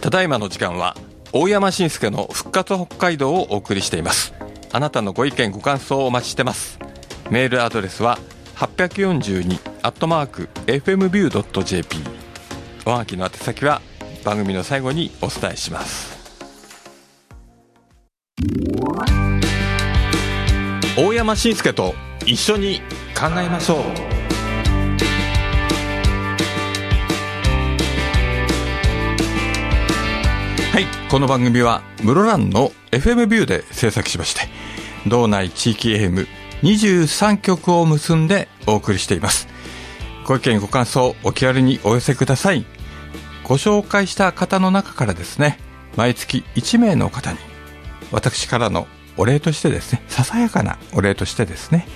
ただいまの時間は大山伸介の復活北海道をお送りしています。あなたのご意見ご感想をお待ちしてます。メールアドレスは842@fmview.jp。 おはがきの宛先は番組の最後にお伝えします。大山伸介と一緒に考えましょう。はい、この番組は室蘭の FM ビューで制作しまして、道内地域 AM23 局を結んでお送りしています。ご意見ご感想お気軽にお寄せください。ご紹介した方の中からですね、毎月1名の方に私からのお礼としてですね、ささやかなお礼としてですね、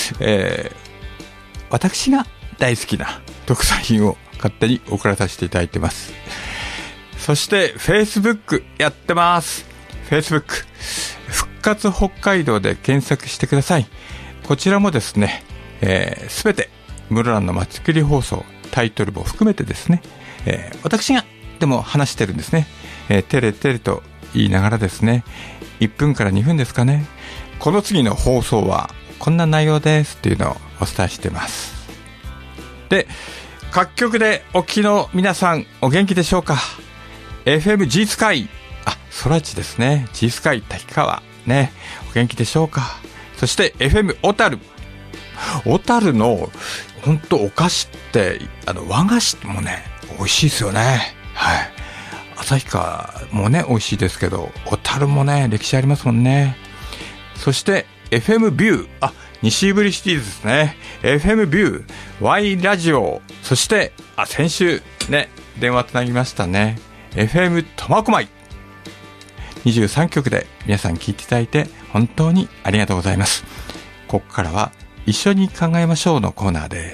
私が大好きな特産品を勝手に送らさせていただいてます。そして Facebook やってます。 Facebook 復活北海道で検索してください。こちらもですね、すべて室蘭のまちくり放送タイトルも含めてですね、私がでも話してるんですね。テレテレと言いながらですね、1分から2分ですかね、この次の放送はこんな内容ですっていうのをお伝えしてます。で、各局でお聞きの皆さんお元気でしょうか。 FM G スカイ、空知ですね、 G スカイ滝川ね、お元気でしょうか。そして FM 小樽の本当お菓子って和菓子もね美味しいですよね。はい、旭川もね美味しいですけど、小樽もね歴史ありますもんね。そして FM ビュー、西ブリシティですね、 FM ビュー Y ラジオ、そして先週ね電話つなぎましたね、 FM 苫小牧、23局で皆さん聞いていただいて本当にありがとうございます。ここからは一緒に考えましょうのコーナーです。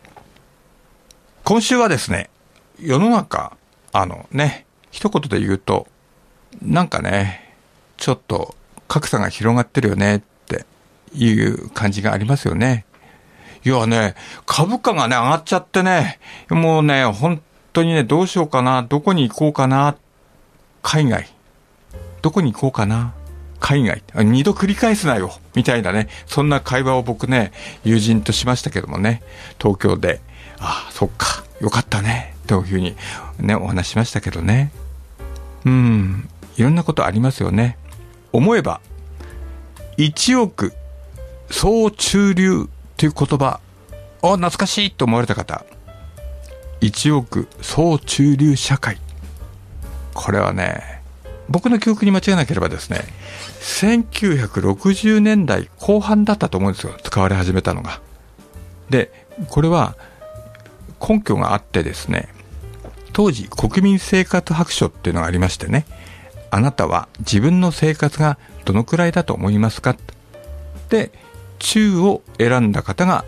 今週はですね、世の中一言で言うとなんかねちょっと格差が広がってるよねっていう感じがありますよね。いやね、株価がね上がっちゃってね、もうね本当にねどうしようかな、どこに行こうかな、海外どこに行こうかな、海外二度繰り返すなよみたいなね、そんな会話を僕ね友人としましたけどもね、東京でそっかよかったねというふうにねお話しましたけどね、いろんなことありますよね。思えば1億総中流という言葉、懐かしいと思われた方、1億総中流社会、これはね僕の記憶に間違いなければですね、1960年代後半だったと思うんですよ、使われ始めたのが。で、これは根拠があってですね、当時国民生活白書っていうのがありましてね、あなたは自分の生活がどのくらいだと思いますかで、中を選んだ方が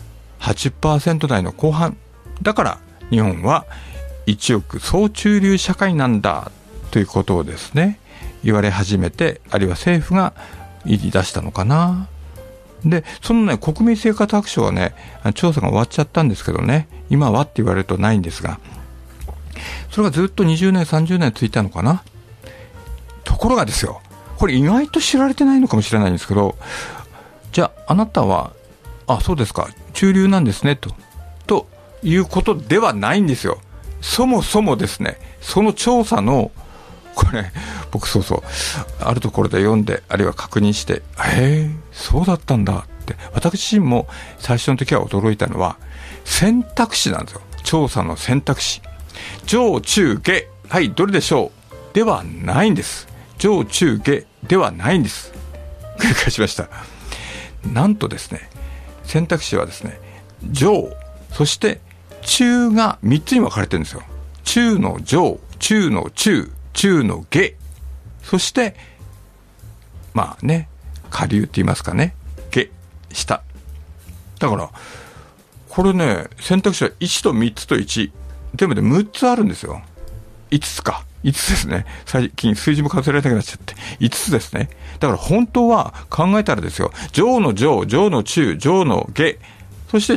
80% 台の後半だから、日本は1億総中流社会なんだということをですね言われ始めて、あるいは政府が言い出したのかな。で、そのね国民生活白書はね調査が終わっちゃったんですけどね、今はって言われるとないんですが、それがずっと20年30年続いたのかな。ところがですよ、これ意外と知られてないのかもしれないんですけど、じゃああなたはそうですか中流なんですねということではないんですよ。そもそもですね、その調査のこれ僕あるところで読んで、あるいは確認して、そうだったんだって、私自身も最初の時は驚いたのは選択肢なんですよ。調査の選択肢、上中下、どれでしょうではないんです。上中下ではないんです。繰り返しました。なんとですね、選択肢はですね、上そして中が3つに分かれてるんですよ。中の上、中の中、中の下、そして下流って言いますかね、下、下だから、これね選択肢は1と3つと1全部で6つあるんですよ。5つですね。最近数字も数えられなくなっちゃって5つですね。だから本当は考えたらですよ、上の上、上の中、上の下、そして